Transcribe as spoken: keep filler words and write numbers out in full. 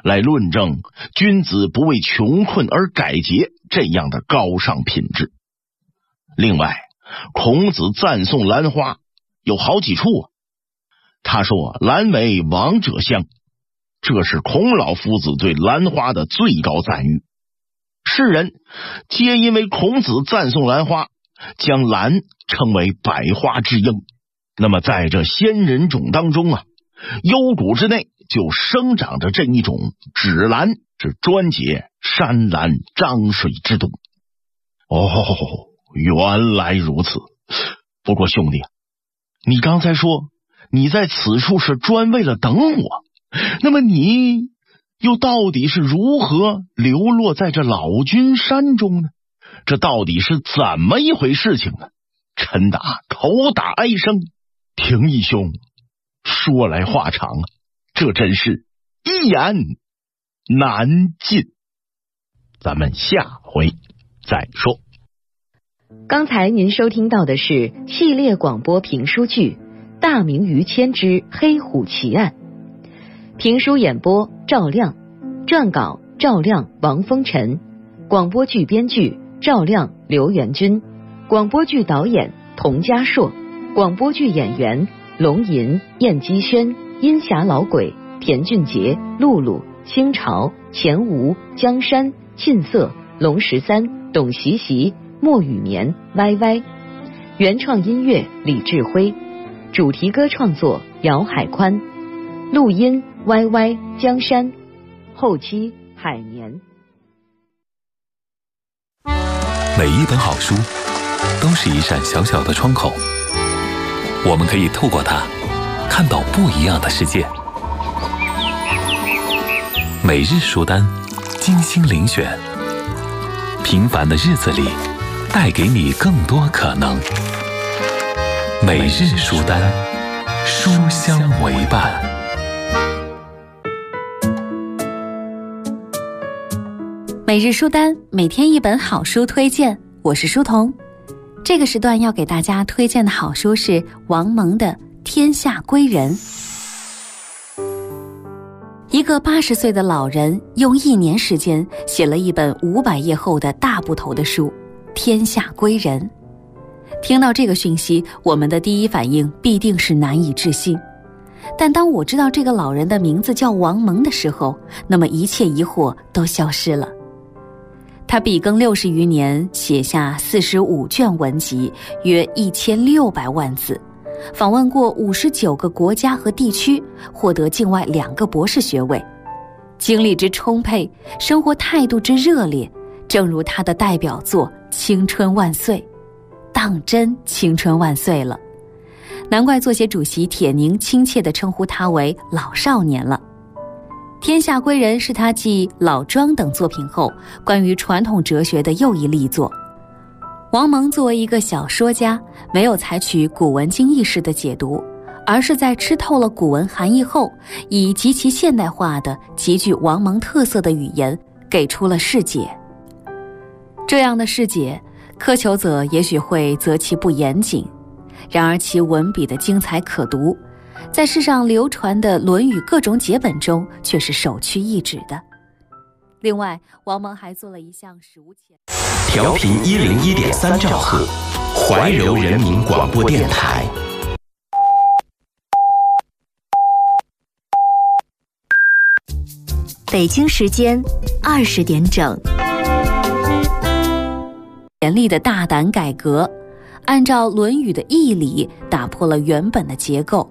来论证君子不为穷困而改节这样的高尚品质。另外，孔子赞颂兰花有好几处啊。他说兰为王者香，这是孔老夫子对兰花的最高赞誉。世人皆因为孔子赞颂兰花，将兰称为百花之英。那么在这仙人种当中啊，幽谷之内就生长着这一种芷兰，是专结山兰漳水之都。哦，原来如此。不过兄弟，你刚才说你在此处是专为了等我，那么你又到底是如何流落在这老君山中呢？这到底是怎么一回事情呢？陈达口打哀声，廷义兄说来话长啊，这真是一言难尽。咱们下回再说。 刚才您收听到的是系列广播评书剧《大明于谦之黑虎奇案》，评书演播赵亮，撰稿赵亮、王风尘，广播剧编剧赵亮、刘元军，广播剧导演童家硕，广播剧演员龙吟、燕姬轩、阴霞老鬼、田俊杰、露露、清朝、钱吴、江山、沁色、龙十三、董习习、莫雨眠、歪歪。原创音乐李志辉，主题歌创作姚海宽，录音歪歪、江山，后期海年。 每一本好书都是一扇小小的窗口，我们可以透过它看到不一样的世界。每日书单，精心遴选，平凡的日子里带给你更多可能。每日书单，书香为伴。 每日书单，每天一本好书推荐，我是书童。这个时段要给大家推荐的好书是王蒙的《天下归人》。一个八十岁的老人用一年时间写了一本五百页厚的大部头的书《天下归人》。听到这个讯息，我们的第一反应必定是难以置信。但当我知道这个老人的名字叫王蒙的时候，那么一切疑惑都消失了。他笔耕六十余年，写下四十五卷文集，约一千六百万字，访问过五十九个国家和地区，获得境外两个博士学位。精力之充沛，生活态度之热烈，正如他的代表作《青春万岁》，当真青春万岁了。难怪作协主席铁凝亲切地称呼他为老少年了。《天下归人》是他继《老庄》等作品后关于传统哲学的又一力作。王蒙作为一个小说家，没有采取古文经义式的解读，而是在吃透了古文含义后，以极其现代化的极具王蒙特色的语言给出了释解。这样的释解，苛求者也许会责其不严谨，然而其文笔的精彩可读，在世上流传的《论语》各种解本中却是首屈一指的。另外，王蒙还做了一项史无前调频一零一点三兆赫，怀柔人民广播电台。 北京时间二十点整。 严厉的大胆改革，按照《论语》的义理打破了原本的结构，